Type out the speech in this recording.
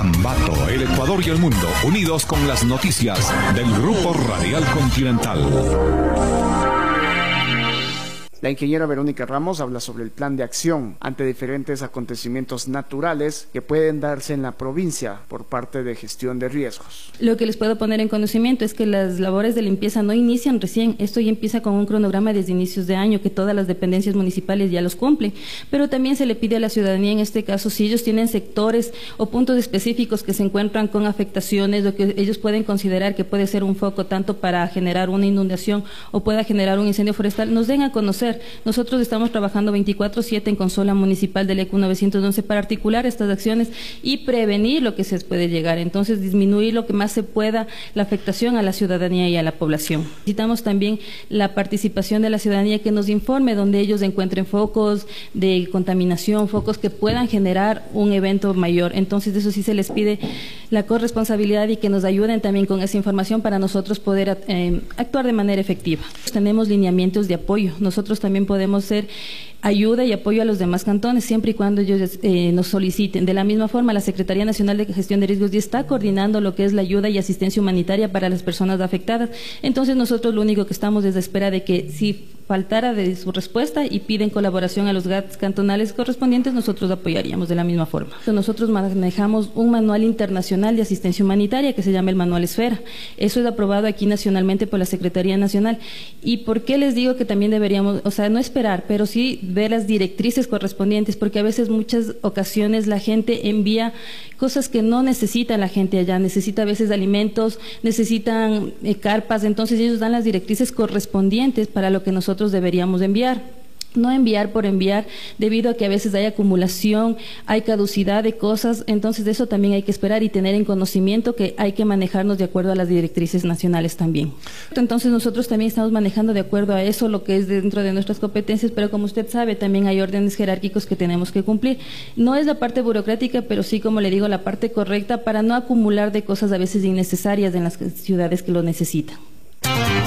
Ambato, el Ecuador y el mundo, unidos con las noticias del Grupo Radial Continental. La ingeniera Verónica Ramos habla sobre el plan de acción ante diferentes acontecimientos naturales que pueden darse en la provincia por parte de gestión de riesgos. Lo que les puedo poner en conocimiento es que las labores de limpieza no inician recién, esto ya empieza con un cronograma desde inicios de año, que todas las dependencias municipales ya los cumplen, pero también se le pide a la ciudadanía en este caso, si ellos tienen sectores o puntos específicos que se encuentran con afectaciones o que ellos pueden considerar que puede ser un foco tanto para generar una inundación o pueda generar un incendio forestal, nos den a conocer. Nosotros estamos trabajando 24/7 en consola municipal del ECU 911 para articular estas acciones y prevenir lo que se puede llegar, entonces disminuir lo que más se pueda la afectación a la ciudadanía y a la población. Necesitamos también la participación de la ciudadanía que nos informe donde ellos encuentren focos de contaminación, focos que puedan generar un evento mayor, entonces de eso sí se les pide la corresponsabilidad y que nos ayuden también con esa información para nosotros poder actuar de manera efectiva. Tenemos lineamientos de apoyo, nosotros también podemos ser ayuda y apoyo a los demás cantones siempre y cuando ellos nos soliciten. De la misma forma, la Secretaría Nacional de Gestión de Riesgos ya está coordinando lo que es la ayuda y asistencia humanitaria para las personas afectadas. Entonces nosotros lo único que estamos es a espera de que si faltara de su respuesta y piden colaboración a los GATs cantonales correspondientes, nosotros apoyaríamos de la misma forma. Nosotros manejamos un manual internacional de asistencia humanitaria que se llama el Manual Esfera. Eso es aprobado aquí nacionalmente por la Secretaría Nacional. ¿Y por qué les digo que también deberíamos, no esperar, pero sí ver las directrices correspondientes? Porque a veces, muchas ocasiones, la gente envía cosas que no necesita la gente allá, necesita a veces alimentos, necesitan carpas, entonces ellos dan las directrices correspondientes para lo que nosotros deberíamos enviar. No enviar por enviar, debido a que a veces hay acumulación, hay caducidad de cosas, entonces de eso también hay que esperar y tener en conocimiento que hay que manejarnos de acuerdo a las directrices nacionales también. Entonces nosotros también estamos manejando de acuerdo a eso lo que es dentro de nuestras competencias, pero como usted sabe, también hay órdenes jerárquicos que tenemos que cumplir. No es la parte burocrática, pero sí, como le digo, la parte correcta para no acumular de cosas a veces innecesarias en las ciudades que lo necesitan.